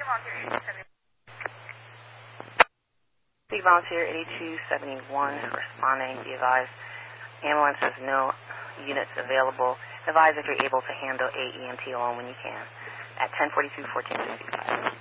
Big Volunteer 8271 responding. Be advised, ambulance has no units available. Advise if you're able to handle a EMT alone when you can. At 1042 1465.